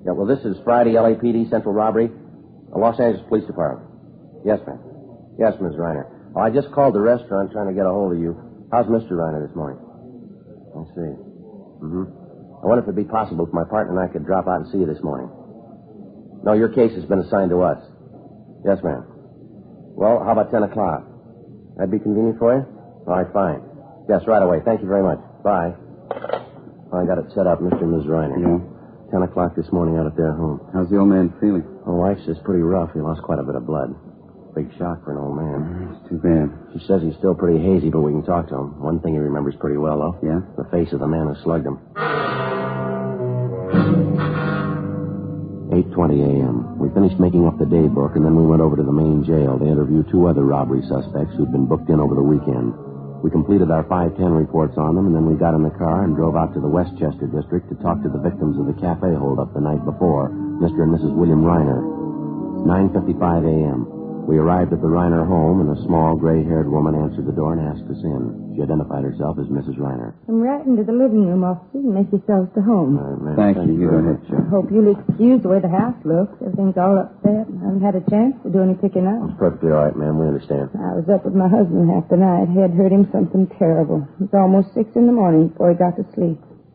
Yeah, well, this is Friday, LAPD, Central Robbery. Los Angeles Police Department. Yes, ma'am. Yes, Ms. Reiner. Oh, I just called the restaurant trying to get a hold of you. How's Mr. Reiner this morning? I see. I wonder if it'd be possible if my partner and I could drop out and see you this morning. No, your case has been assigned to us. Yes, ma'am. Well, how about 10 o'clock? That'd be convenient for you? All right, fine. Yes, right away. Thank you very much. Bye. I got it set up, Mr. and Ms. Reiner. Yeah? 10 o'clock this morning out at their home. How's the old man feeling? My wife says pretty rough. He lost quite a bit of blood. Big shock for an old man. It's too bad. She says he's still pretty hazy, but we can talk to him. One thing he remembers pretty well, though. Yeah? The face of the man who slugged him. 8:20 a.m. We finished making up the day book, and then we went over to the main jail to interview 2 other robbery suspects who'd been booked in over the weekend. We completed our 510 reports on them, and then we got in the car and drove out to the Westchester district to talk to the victims of the cafe holdup the night before, Mr. and Mrs. William Reiner. It's 9:55 a.m. We arrived at the Reiner home, and a small, gray-haired woman answered the door and asked us in. She identified herself as Mrs. Reiner. Come right into the living room, officer, and make yourselves to home. Thank you. You go ahead, I hope you'll excuse the way the house looks. Everything's all upset. I haven't had a chance to do any picking up. It's perfectly all right, ma'am. We understand. I was up with my husband half the night. Head hurt him something terrible. It was almost 6 in the morning before he got to sleep.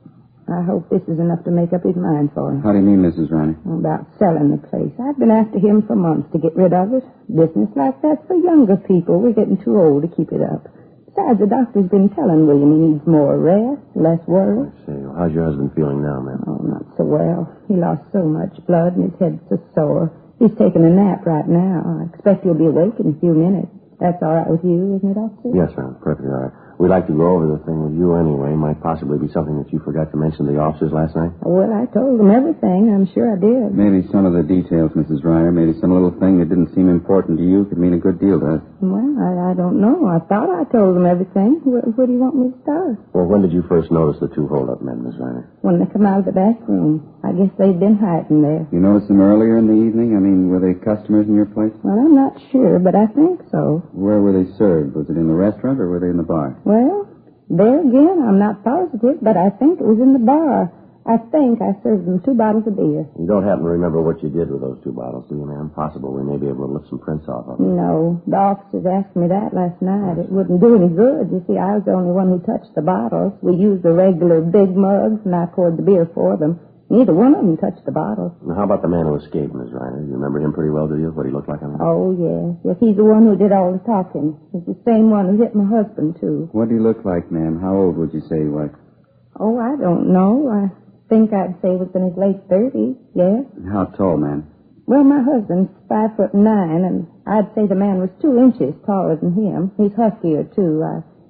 I hope this is enough to make up his mind for him. How do you mean, Mrs. Reiner? About selling the place. I've been after him for months to get rid of it. Business like that's for younger people. We're getting too old to keep it up. Besides, the doctor's been telling William he needs more rest, less worry. I see. Well, how's your husband feeling now, ma'am? Oh, not so well. He lost so much blood and his head's so sore. He's taking a nap right now. I expect he'll be awake in a few minutes. That's all right with you, isn't it, officer? Yes, ma'am. Perfectly all right. We'd like to go over the thing with you anyway. Might possibly be something that you forgot to mention to the officers last night. Well, I told them everything. I'm sure I did. Maybe some of the details, Mrs. Reiner. Maybe some little thing that didn't seem important to you could mean a good deal to us. Well, I don't know. I thought I told them everything. Where do you want me to start? Well, when did you first notice the 2 hold-up men, Miss Reiner? When they come out of the back room. I guess they'd been hiding there. You noticed them earlier in the evening? I mean, were they customers in your place? Well, I'm not sure, but I think so. Where were they served? Was it in the restaurant or were they in the bar? Well, there again, I'm not positive, but I think it was in the bar. I think I served them 2 bottles of beer. You don't happen to remember what you did with those 2 bottles, do you, ma'am? Possible we may be able to lift some prints off of them. No, the officers asked me that last night. It wouldn't do any good. You see, I was the only one who touched the bottles. We used the regular big mugs, and I poured the beer for them. Neither one of them touched the bottles. Now, how about the man who escaped, Miss Reiner? You remember him pretty well, do you? What he looked like on that? Oh, yes. Yes, he's the one who did all the talking. He's the same one who hit my husband, too. What did he look like, ma'am? How old would you say he was? Oh, I don't know. I think I'd say he was in his late 30s, yes. How tall, ma'am? Well, my husband's 5'9", and I'd say the man was 2 inches taller than him. He's huskier, too.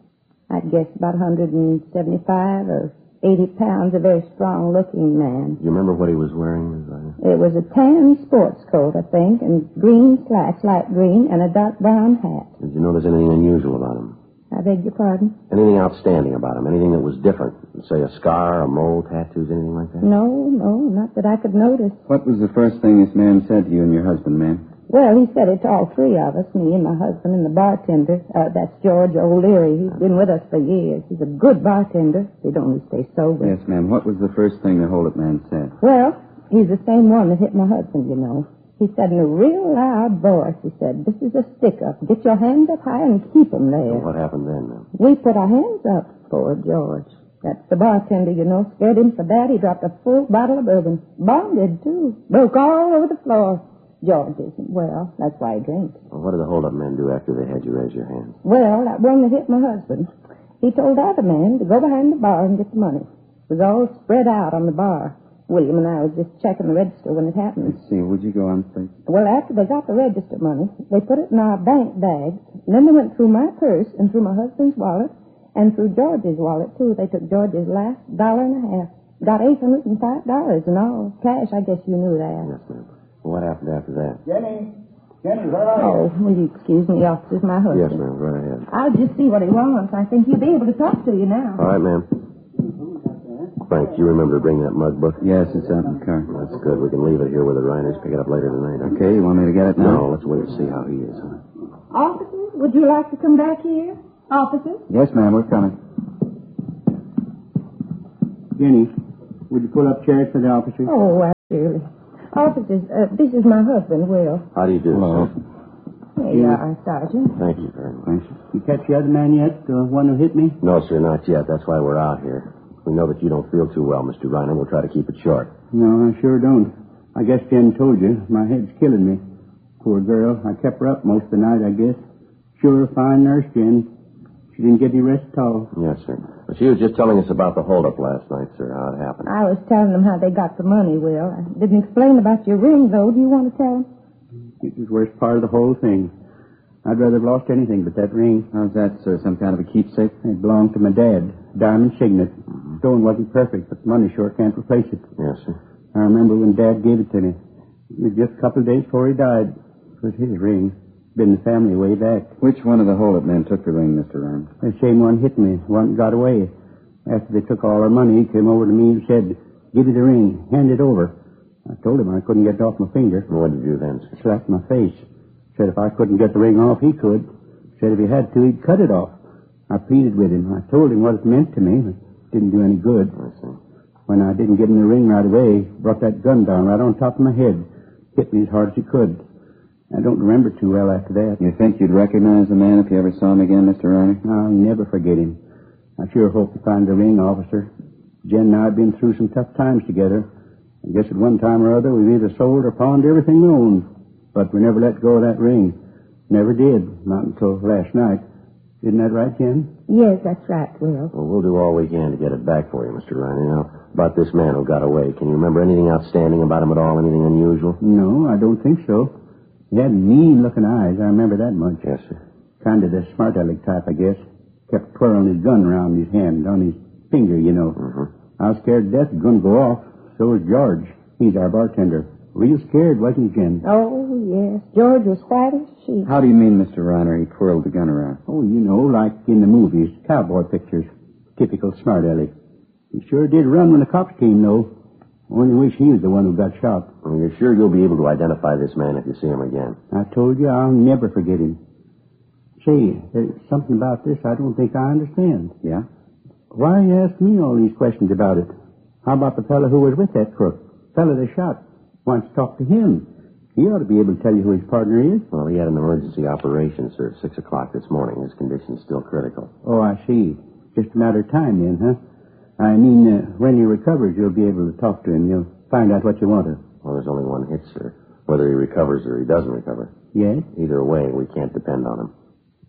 I'd guess about 175 or 80 pounds, a very strong-looking man. Do you remember what he was wearing, Miss Reiner? It was a tan sports coat, I think, and green slacks, light green, and a dark brown hat. Did you notice anything unusual about him? I beg your pardon? Anything outstanding about him? Anything that was different? Say a scar, a mole, tattoos, anything like that? No, not that I could notice. What was the first thing this man said to you and your husband, ma'am? Well, he said it to all 3 of us, me and my husband and the bartender. That's George O'Leary. He's been with us for years. He's a good bartender. He'd only stay sober. Yes, ma'am. What was the first thing the hold-up man said? Well, he's the same one that hit my husband, you know. He said in a real loud voice, he said, "This is a stick-up. Get your hands up high and keep 'em there." Well, what happened then, ma'am? We put our hands up for George. That's the bartender, you know. Scared him for that. He dropped a full bottle of bourbon. Bonded, too. Broke all over the floor. George isn't well. That's why he drinks. Well, what did the hold-up men do after they had you raise your hands? Well, that one that hit my husband, he told the other man to go behind the bar and get the money. It was all spread out on the bar. William and I was just checking the register when it happened. Let's see. Would you go on, please? Well, after they got the register money, they put it in our bank bags, and then they went through my purse and through my husband's wallet and through George's wallet, too. They took George's last $1.50. Got $805 in all. Cash, I guess you knew that. Yes, ma'am. Well, what happened after that? Jenny, where are you? Oh, will you excuse me, officers, my husband? Yes, ma'am. Go ahead. I'll just see what he wants. I think he'll be able to talk to you now. All right, ma'am. Frank, do you remember to bring that mug book? Yes, it's out in the car. That's good. We can leave it here with the Reiners. Pick it up later tonight. Okay, you want me to get it now? No, let's wait and see how he is. Huh? Officers, would you like to come back here? Officers? Yes, ma'am, we're coming. Jenny, would you pull up chairs for the officers? Oh, Really. Officers, this is my husband, Will. How do you do? Hello. There you are, Sergeant. Thank you very much. Thanks. You catch the other man yet? The one who hit me? No, sir, not yet. That's why we're out here. We know that you don't feel too well, Mr. Reiner. We'll try to keep it short. No, I sure don't. I guess Jen told you. My head's killing me. Poor girl. I kept her up most of the night, I guess. Sure, fine nurse, Jen. She didn't get any rest at all. Yes, sir. Well, she was just telling us about the holdup last night, sir, how it happened. I was telling them how they got the money, Will. I didn't explain about your ring, though. Do you want to tell them? It was the worst part of the whole thing. I'd rather have lost anything but that ring. How's that, sir? Some kind of a keepsake? It belonged to my dad. Diamond signet. Stone wasn't perfect, but money sure can't replace it. Yes, sir. I remember when Dad gave it to me. It was just a couple of days before he died. It was his ring. Been the family way back. Which one of the holdup men took the ring, Mr. Reiner? The same one hit me. One got away. After they took all our money, he came over to me and said, "Give me the ring. Hand it over." I told him I couldn't get it off my finger. What did you do then, sir? Slapped my face. Said if I couldn't get the ring off, he could. Said if he had to, he'd cut it off. I pleaded with him. I told him what it meant to me. It didn't do any good. I see. When I didn't give him the ring right away, he brought that gun down right on top of my head. Hit me as hard as he could. I don't remember too well after that. You think you'd recognize the man if you ever saw him again, Mr. Reiner? I'll never forget him. I sure hope to find the ring, officer. Jen and I have been through some tough times together. I guess at one time or other we've either sold or pawned everything we owned. But we never let go of that ring. Never did. Not until last night. Isn't that right, Jen? Yes, that's right, Will. Well, we'll do all we can to get it back for you, Mr. Reiner. Now, about this man who got away, can you remember anything outstanding about him at all? Anything unusual? No, I don't think so. He had mean-looking eyes. I remember that much. Yes, sir. Kind of the smart-aleck type, I guess. Kept twirling his gun around his hand, on his finger, you know. Mm-hmm. I was scared to death the gun go off. So was George. He's our bartender. Real scared, wasn't he, Jen? Oh, yes. George was white as a sheet. How do you mean, Mr. Reiner, he twirled the gun around? Oh, you know, like in the movies, cowboy pictures. Typical smart-aleck. He sure did run when the cops came, though. Only wish he was the one who got shot. Well, you're sure you'll be able to identify this man if you see him again? I told you I'll never forget him. Say, there's something about this I don't think I understand. Yeah? Why you ask me all these questions about it? How about the fellow who was with that crook? Fellow they shot. Wants to talk to him. He ought to be able to tell you who his partner is. Well, he had an emergency operation, sir, at 6 o'clock this morning. His condition's still critical. Oh, I see. Just a matter of time then, huh? I mean, when he recovers, you'll be able to talk to him. You'll find out what you want to. Well, there's only one hit, sir. Whether he recovers or he doesn't recover. Yes? Either way, we can't depend on him.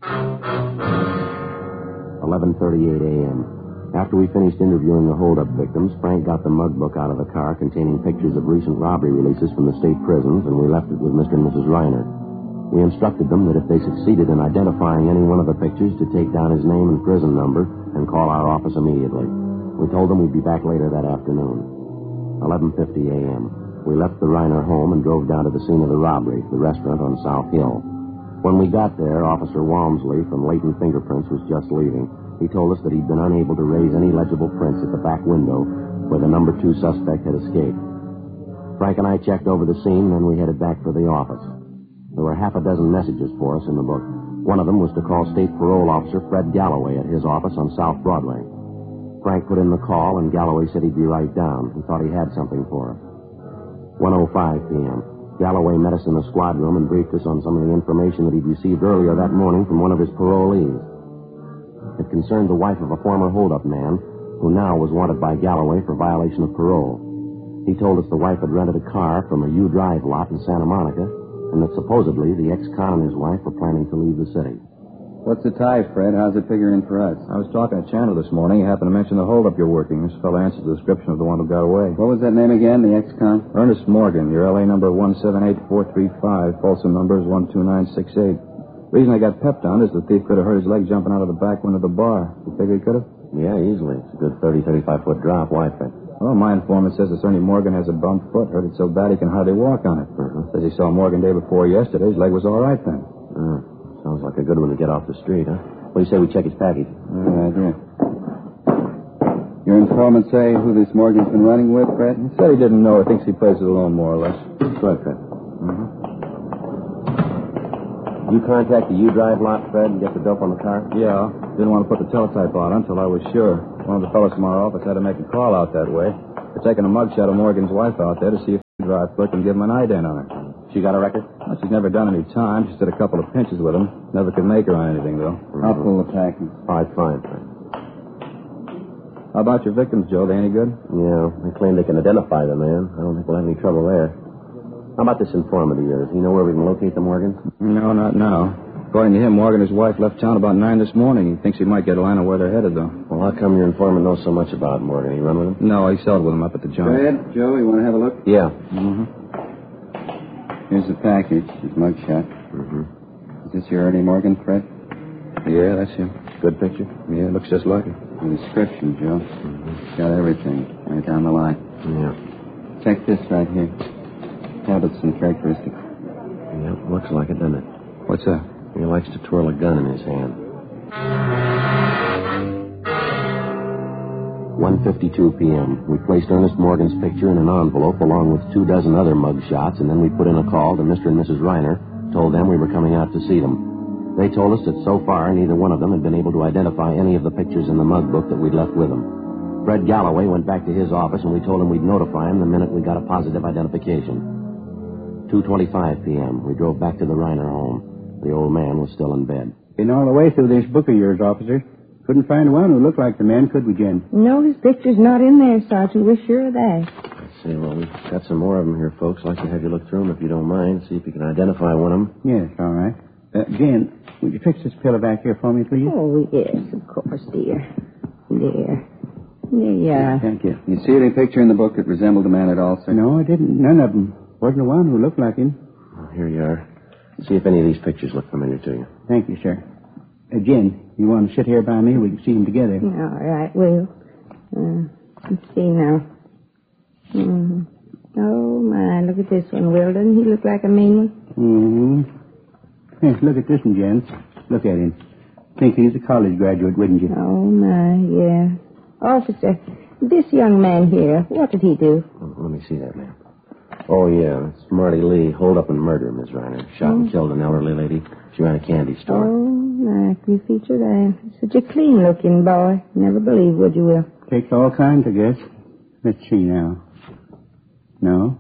11:38 a.m. After we finished interviewing the hold-up victims, Frank got the mug book out of the car containing pictures of recent robbery releases from the state prisons, and we left it with Mr. and Mrs. Reiner. We instructed them that if they succeeded in identifying any one of the pictures, to take down his name and prison number and call our office immediately. We told them we'd be back later that afternoon. 11:50 a.m. We left the Reiner home and drove down to the scene of the robbery, the restaurant on South Hill. When we got there, Officer Walmsley from Leighton Fingerprints was just leaving. He told us that he'd been unable to raise any legible prints at the back window where the number 2 suspect had escaped. Frank and I checked over the scene, then we headed back for the office. There were half a dozen messages for us in the book. One of them was to call State Parole Officer Fred Galloway at his office on South Broadway. Frank put in the call, and Galloway said he'd be right down. He thought he had something for us. 1:05 p.m. Galloway met us in the squad room and briefed us on some of the information that he'd received earlier that morning from one of his parolees. It concerned the wife of a former hold-up man who now was wanted by Galloway for violation of parole. He told us the wife had rented a car from a U-Drive lot in Santa Monica, and that supposedly the ex-con and his wife were planning to leave the city. What's the tie, Fred? How's it figuring for us? I was talking to Chandler this morning. He happened to mention the holdup you're working. This fellow answers the description of the one who got away. What was that name again, the ex-con? Ernest Morgan, your L.A. number 178435. Folsom number is 12968. The reason I got pepped on is the thief could have hurt his leg jumping out of the back window of the bar. You figure he could have? Yeah, easily. It's a good 30, 35-foot drop. Why, Fred? Well, my informant says this Ernie Morgan has a bump foot. Hurt it so bad he can hardly walk on it. Says he saw Morgan day before yesterday. His leg was all right then. Sounds like a good one to get off the street, huh? What do you say we check his package? All right, here. Your informant say who this Morgan's been running with, Fred? He said he didn't know. He thinks he plays it alone, more or less. Good, Fred. You contact the U-Drive lot, Fred, and get the dope on the car? Yeah. Didn't want to put the teletype on until I was sure. One of the fellows from our office had to make a call out that way. They're taking a mugshot of Morgan's wife out there to see if drive foot and give him an ident on her. She got a record? Well, she's never done any time. She's did a couple of pinches with him. Never could make her on anything, though. I'll pull the packing. All right, fine. How about your victims, Joe? They any good? Yeah, they claim they can identify the man. I don't think we'll have any trouble there. How about this informant of yours? You know where we can locate the Morgans? No, not now. According to him, Morgan and his wife left town about 9 this morning. He thinks he might get a line of where they're headed, though. Well, how come your informant knows so much about Morgan? You run with him? No, he sold with him up at the joint. Fred, Joe, you want to have a look? Yeah. Mm-hmm. Here's the package, his mugshot. Mm-hmm. Is this your Ernie Morgan, Fred? Yeah, that's him. Good picture? Yeah, looks just like it. The description, Joe. It's got everything right down the line. Yeah. Check this right here. Habits and characteristics. Yeah, looks like it, doesn't it? What's that? He likes to twirl a gun in his hand. 1:52 p.m. We placed Ernest Morgan's picture in an envelope along with 24 other mug shots, and then we put in a call to Mr. and Mrs. Reiner, told them we were coming out to see them. They told us that so far neither one of them had been able to identify any of the pictures in the mug book that we'd left with them. Fred Galloway went back to his office, and we told him we'd notify him the minute we got a positive identification. 2:25 p.m. We drove back to the Reiner home. The old man was still in bed. Been all the way through this book of yours, officer. Couldn't find one who looked like the man, could we, Jen? No, his picture's not in there, Sergeant. We're sure of that. Let's see, well, we've got some more of them here, folks. I'd like to have you look through them if you don't mind. See if you can identify one of them. Yes, all right. Jen, would you fix this pillow back here for me, please? Oh, yes, of course, dear. There you are. Thank you. You see any picture in the book that resembled the man at all, sir? No, I didn't. None of them. Wasn't one who looked like him. Well, here you are. See if any of these pictures look familiar to you. Thank you, sir. Jen, you want to sit here by me? We can see them together. All right, Will. Let's see now. Mm-hmm. Oh, my, look at this one, Will. Doesn't he look like a mean one? Mm-hmm. Yes, look at this one, Jen. Look at him. Think he's a college graduate, wouldn't you? Oh, my, yeah. Officer, this young man here, what did he do? Let me see that, ma'am. Oh, yeah, it's Marty Lee, hold up and murder, Miss Reiner. Shot and killed an elderly lady. She ran a candy store. Oh, my, can you feature that? Such a clean-looking boy. Never believe, would you, Will? Takes all kinds, I guess. Let's see now. No.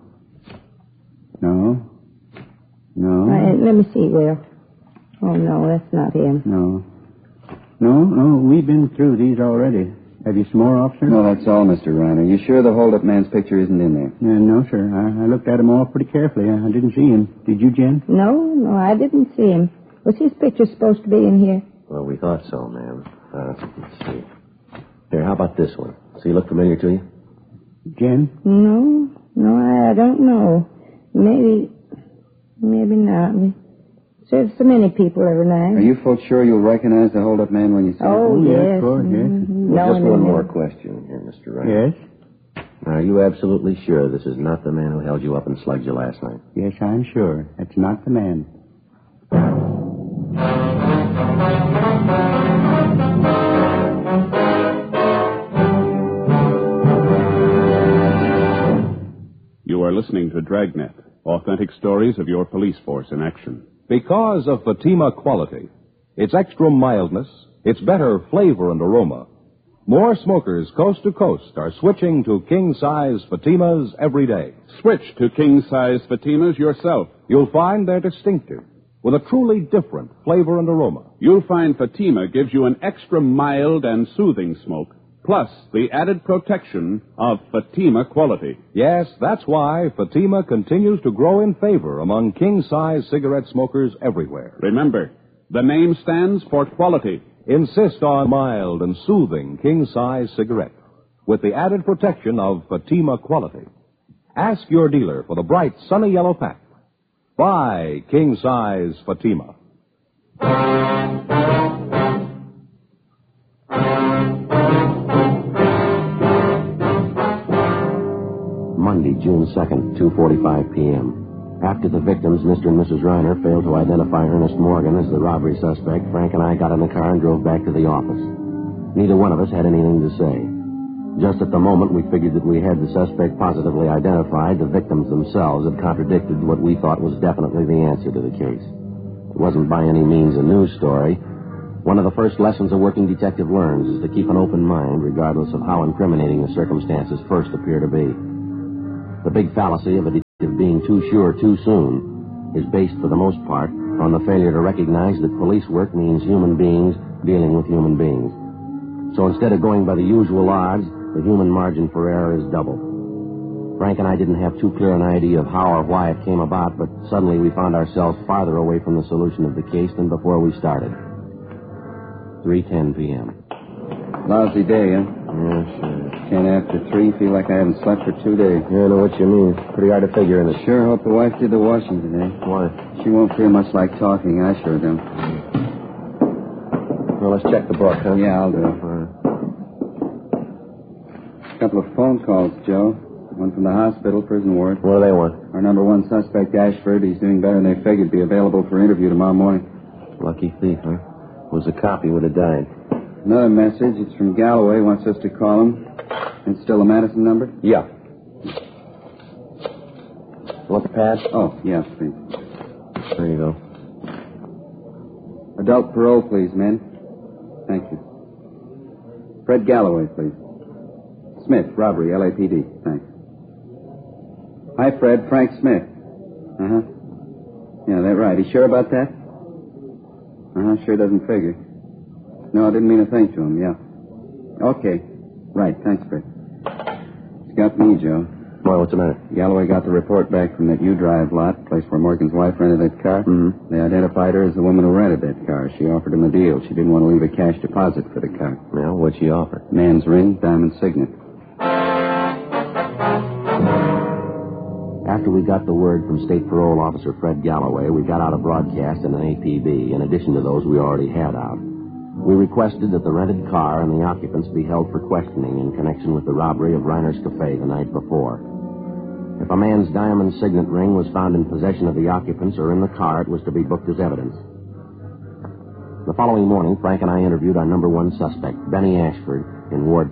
Let me see, Will. Oh, no, that's not him. No, we've been through these already. Have you some more, officer? No, that's all, Mr. Reiner. You sure the hold-up man's picture isn't in there? No, sir. I looked at him all pretty carefully. I didn't see him. Did you, Jen? No, I didn't see him. Was his picture supposed to be in here? Well, we thought so, ma'am. Let's see. Here, how about this one? Does he look familiar to you? Jen? No, I don't know. Maybe not. There's so many people every night. Are you folks sure you'll recognize the hold-up man when you see him? Oh, yes. Of course, yes. Mm-hmm. Well, just one more question here, Mr. Reiner. Yes? Now, are you absolutely sure this is not the man who held you up and slugged you last night? Yes, I'm sure. That's not the man. You are listening to Dragnet, authentic stories of your police force in action. Because of Fatima quality, its extra mildness, its better flavor and aroma, more smokers coast to coast are switching to king-size Fatimas every day. Switch to king-size Fatimas yourself. You'll find they're distinctive, with a truly different flavor and aroma. You'll find Fatima gives you an extra mild and soothing smoke, plus the added protection of Fatima quality. Yes, that's why Fatima continues to grow in favor among king-size cigarette smokers everywhere. Remember, the name stands for quality. Insist on mild and soothing king-size cigarette with the added protection of Fatima quality. Ask your dealer for the bright, sunny yellow pack. Buy king-size Fatima. Monday, June 2nd, 2:45 p.m. After the victims, Mr. and Mrs. Reiner, failed to identify Ernest Morgan as the robbery suspect, Frank and I got in the car and drove back to the office. Neither one of us had anything to say. Just at the moment we figured that we had the suspect positively identified, the victims themselves had contradicted what we thought was definitely the answer to the case. It wasn't by any means a news story. One of the first lessons a working detective learns is to keep an open mind, regardless of how incriminating the circumstances first appear to be. The big fallacy of a being too sure too soon is based for the most part on the failure to recognize that police work means human beings dealing with human beings. So instead of going by the usual odds, the human margin for error is double. Frank and I didn't have too clear an idea of how or why it came about, but suddenly we found ourselves farther away from the solution of the case than before we started. 3:10 p.m. Lousy day, huh? Yeah, sure. 10 after 3. Feel like I haven't slept for 2 days. Yeah, I know what you mean. It's pretty hard to figure in it. Sure hope the wife did the washing today. Why? She won't feel much like talking. I sure do. Well, let's check the book, huh? Yeah, I'll do it. A couple of phone calls, Joe. One from the hospital, prison ward. What do they want? Our number 1 suspect, Ashford, he's doing better than they figured. Be available for interview tomorrow morning. Lucky thief, huh? Was a copy, would have died. Another message. It's from Galloway. Wants us to call him. It's still a Madison number? Yeah. Want the pad? Oh, yes, please. There you go. Adult parole, please, men. Thank you. Fred Galloway, please. Smith, robbery, LAPD. Thanks. Hi, Fred. Frank Smith. Uh-huh. Yeah, that's right. You sure about that? Uh-huh. Sure doesn't figure. No, I didn't mean a thing to him. Yeah. Okay. Right. Thanks, Fred. It's got me, Joe. Why, what's the matter? Galloway got the report back from that U-Drive lot, place where Morgan's wife rented that car. Mm-hmm. They identified her as the woman who rented that car. She offered him a deal. She didn't want to leave a cash deposit for the car. Well, what'd she offer? Man's ring, diamond signet. After we got the word from State Parole Officer Fred Galloway, we got out a broadcast and an APB, in addition to those we already had out. We requested that the rented car and the occupants be held for questioning in connection with the robbery of Reiner's Cafe the night before. If a man's diamond signet ring was found in possession of the occupants or in the car, it was to be booked as evidence. The following morning, Frank and I interviewed our number 1 suspect, Benny Ashford, in Ward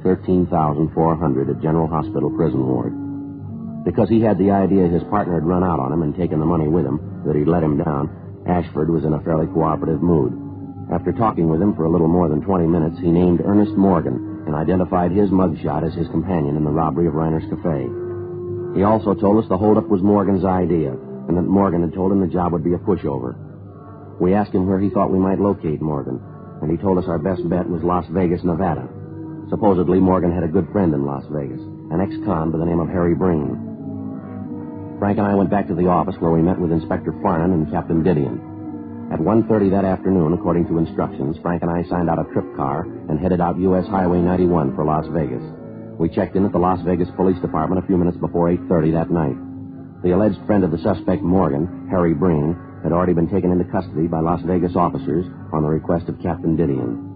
13,400 at General Hospital Prison Ward. Because he had the idea his partner had run out on him and taken the money with him, that he'd let him down, Ashford was in a fairly cooperative mood. After talking with him for a little more than 20 minutes, he named Ernest Morgan and identified his mugshot as his companion in the robbery of Reiner's Cafe. He also told us the holdup was Morgan's idea, and that Morgan had told him the job would be a pushover. We asked him where he thought we might locate Morgan, and he told us our best bet was Las Vegas, Nevada. Supposedly, Morgan had a good friend in Las Vegas, an ex-con by the name of Harry Breen. Frank and I went back to the office where we met with Inspector Farnan and Captain Didion. At 1:30 that afternoon, according to instructions, Frank and I signed out a trip car and headed out U.S. Highway 91 for Las Vegas. We checked in at the Las Vegas Police Department a few minutes before 8:30 that night. The alleged friend of the suspect, Morgan, Harry Breen, had already been taken into custody by Las Vegas officers on the request of Captain Didion.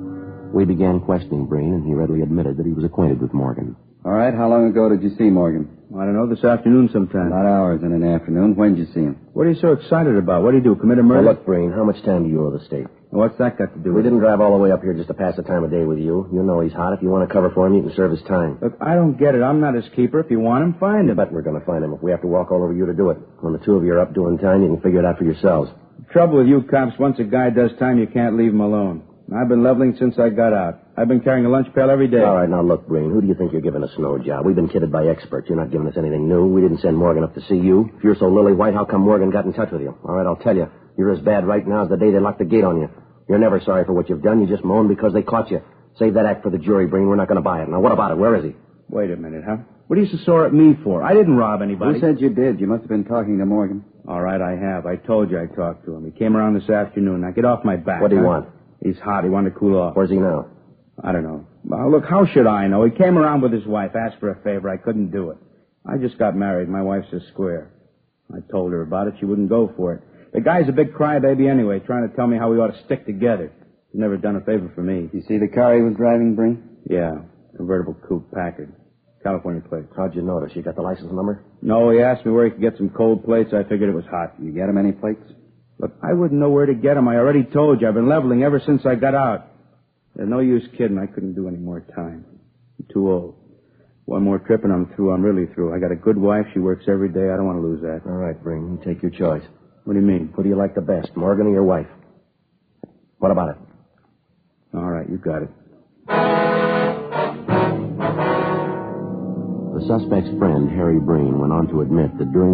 We began questioning Breen, and he readily admitted that he was acquainted with Morgan. All right. How long ago did you see Morgan? I don't know, this afternoon sometime. About hours in an afternoon. When did you see him? What are you so excited about? What did he do, commit a Well, murder? look, Breen, how much time do you owe the state? What's that got to do We with it? didn't drive all the way up here just to pass the time of day with you. You know he's hot. If you want to cover for him, you can serve his time. Look, I don't get it. I'm not his keeper. If you want him, find him. But we're going to find him if we have to walk all over you to do it. When the two of you are up doing time, you can figure it out for yourselves. The trouble with you cops, once a guy does time, you can't leave him alone. I've been leveling since I got out. I've been carrying a lunch pail every day. All right, now look, Breen, who do you think you're giving a snow job? We've been kidded by experts. You're not giving us anything new. We didn't send Morgan up to see you. If you're so lily-white, how come Morgan got in touch with you? All right, I'll tell you. You're as bad right now as the day they locked the gate on you. You're never sorry for what you've done. You just moan because they caught you. Save that act for the jury, Breen. We're not going to buy it. Now, what about it? Where is he? Wait a minute, huh? What are you so sore at me for? I didn't rob anybody. Who said you did? You must have been talking to Morgan. All right, I have. I told you I talked to him. He came around this afternoon. Now, get off my back. What do you huh? want? He's hot. He wanted to cool off. Where's he now? I don't know. Well, look, how should I know? He came around with his wife, asked for a favor. I couldn't do it. I just got married. My wife's a square. I told her about it. She wouldn't go for it. The guy's a big crybaby anyway, trying to tell me how we ought to stick together. He's never done a favor for me. You see the car he was driving, Breen? Yeah, convertible coupe Packard. California plate. How'd you notice? You got the license number? No, he asked me where he could get some cold plates. I figured it was hot. You get him any plates? Look, I wouldn't know where to get them. I already told you. I've been leveling ever since I got out. There's no use kidding. I couldn't do any more time. I'm too old. One more trip and I'm through. I'm really through. I got a good wife. She works every day. I don't want to lose that. All right, Breen. You take your choice. What do you mean? Who do you like the best, Morgan or your wife? What about it? All right, you got it. The suspect's friend, Harry Breen, went on to admit that during